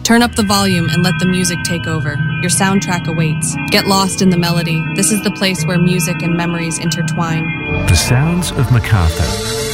Turn up the volume and let the music take over. Your soundtrack awaits. Get lost in the melody. This is the place where music and memories intertwine. The sounds of MacArthur.